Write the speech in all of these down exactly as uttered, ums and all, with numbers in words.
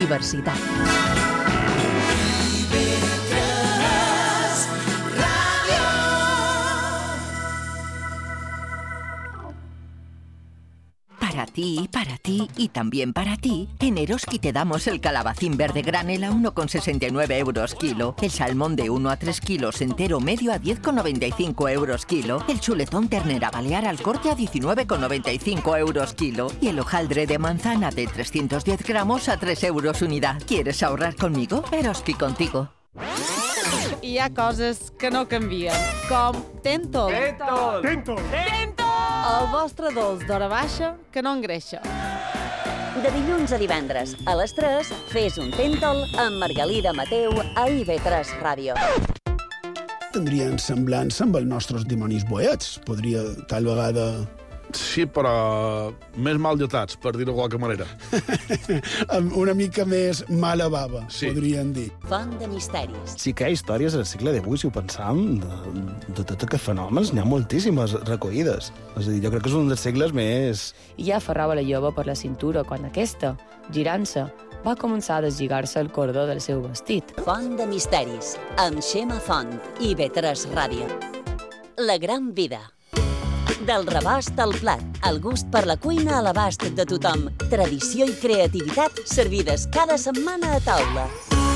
diversitat. Para ti, para ti y también para ti, en Eroski te damos el calabacín verde granel a uno con sesenta y nueve euros kilo, el salmón de uno a tres kilos entero medio a diez con noventa y cinco euros kilo, el chuletón ternera balear al corte a diecinueve con noventa y cinco euros kilo y el hojaldre de manzana de trescientos diez gramos a tres euros unidad. ¿Quieres ahorrar conmigo? Eroski contigo. Hi ha coses que no canvien, com Tentol. Tentol! Tentol! Tentol! El vostre dolç d'hora baixa que no engreixa. De dilluns a divendres, a les tres, fes un Tentol amb Margalida Mateu a I V tres Ràdio. Tindrien semblança amb els nostres dimonis boets. Podria, tal vegada... Sí, però més mal dotats, per dir-ho de qualque manera. Amb una mica més mala bava, sí. Podrien dir. Font de misteris. Sí que hi ha històries al segle divuit, si ho pensam, de, de tots aquests fenòmens. N'hi ha moltíssimes recollides. És a dir, jo crec que és un dels segles més... I ja aferrava la jove per la cintura quan aquesta, girant-se, va començar a deslligar-se el cordó del seu vestit. Font de misteris, amb Xema Font, I V tres Ràdio. La gran vida. Del rebost al plat, el gust per la cuina a l'abast de tothom. Tradició i creativitat servides cada setmana a taula.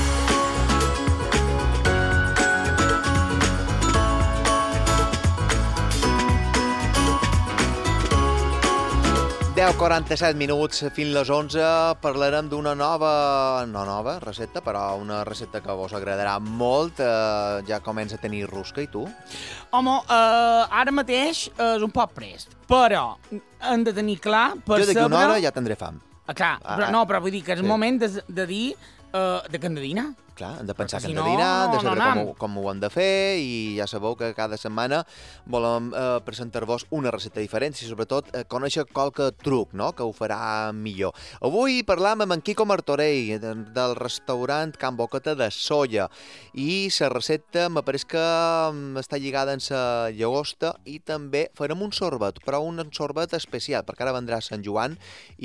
deu quaranta-set minuts, fins les onze, parlarem d'una nova, no nova recepta, però una recepta que vos agradarà molt. Eh, ja comença a tenir rusca, i tu? Home, eh, ara mateix és un poc prest, però hem de tenir clar... Per jo d'aquí saber... una hora ja tindré fam. Ah, clar, ah, però, no, però vull dir que és sí. moment de, de dir uh, de què hem de dinar. Clar, hem de pensar que si hem de no, dinar, de saber no com, ho, com ho hem de fer, i ja sabeu que cada setmana volem eh, presentar-vos una recepta diferent i sobretot eh, conèixer qualque truc, no?, que ho farà millor. Avui parlam amb en Quico Martorell, de, del restaurant Can Boqueta de Sóller, i la recepta me pareix que està lligada amb la llagosta, i també farem un sorbet, però un sorbet especial, perquè ara vendrà Sant Joan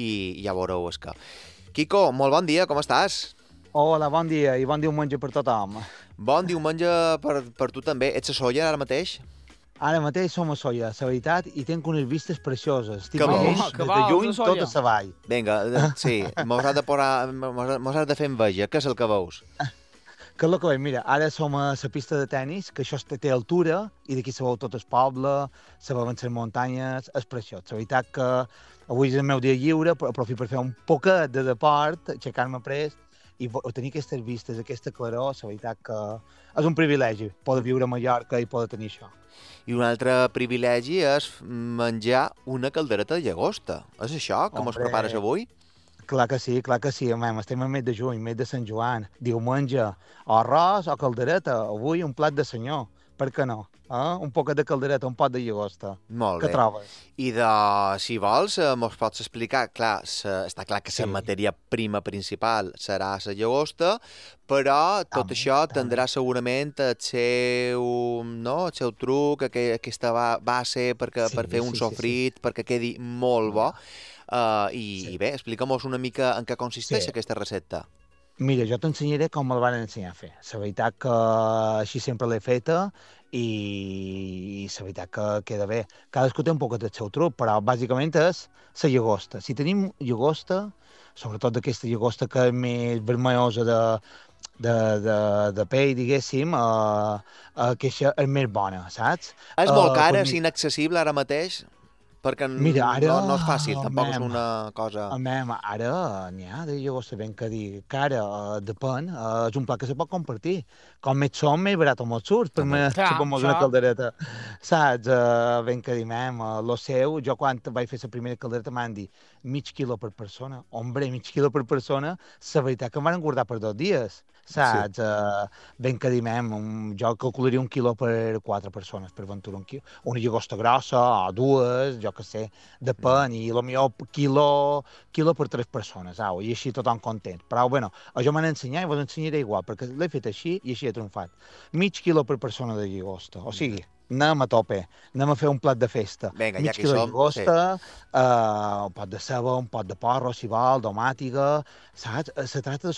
i ja veureu és que. Quico, molt bon dia, com estàs? Hola, bon dia i bon diumenge per tothom. Bon diumenge per, per tu també. Ets a Sóller ara mateix? Ara mateix som a Sóller, la veritat, i tenc unes vistes precioses. Estic que mateix, des de lluny, tot a la vall. Vinga, sí, mos has de, posar, mos has de fer enveja. Què és el que veus? Què és el que veig? Mira, ara som a la pista de tennis, que això té altura, i d'aquí se veu tot el poble, se veuen les muntanyes, és preciós. La veritat que avui és el meu dia lliure, però aprofito per fer un poquet de deport, aixecar-me prest, i tenir aquestes vistes, aquesta claror, la veritat que és un privilegi poder viure a Mallorca i poder tenir això. I un altre privilegi és menjar una caldereta de llagosta. És això que mos prepares avui? Clar que sí, clar que sí. Home, estem al mes de juny, mes de Sant Joan. Diumenge, arròs o caldereta. Avui un plat de senyor. Per què no? Eh? Un poc de caldereta, un pot de llagosta. Molt bé. Què trobes? I de, si vols, mos pots explicar, clar, sa, està clar que la sí. matèria prima principal serà la llagosta, però tot també, això també. tindrà segurament el seu, no, el seu truc, aquesta base perquè, sí, per fer un sí, sofrit, sí, sí. perquè quedi molt bo. Uh, i, sí. I bé, explica'm-nos una mica en què consisteix sí. aquesta recepta. Mira, jo t'ensenyaré com me'l van ensenyar a fer. La veritat que així sempre l'he feta i la veritat que queda bé. Cadascú té un poc del seu truc, però bàsicament és la llagosta. Si tenim llagosta, sobretot d'aquesta llagosta que és més vermellosa de, de, de, de pell, diguéssim, uh, uh, que és més bona, saps? És molt uh, cara, quan... és inaccessible ara mateix? Perquè Mira, ara, no, no és fàcil, tampoc mem, és una cosa... Mem, ara n'hi ha de llagosta ben que dir. Cara, uh, depèn, uh, és un plat que se pot compartir. Com més som, més barat o molt surt, per mi xupar-nos una caldereta. Saps? Uh, ben que dir, mem, uh, lo seu, jo quan vaig fer la primera caldereta m'han dit mig quilo per persona. Hombre, mig quilo per persona, la veritat que em van engordar per dos dies. Saps? Sí. Uh, ben que dir, mem, un, jo calcularia un quilo per quatre persones, per aventura un quilo. Una llagosta grossa, o dues, jo que sé, depèn, i potser quilo, quilo per tres persones, au, i així tothom content. Però, bueno, jo m'han ensenyat i vos ensenyaré igual, perquè l'he fet així i així he triomfat. Mig quilo per persona de llagosta, o sigui, anem a tope, anem a fer un plat de festa. Vinga, mig ja que quilo de som, llagosta, sí. uh, un pot de ceba, un pot de porro, si vol, domàtiga, saps? Se tracta de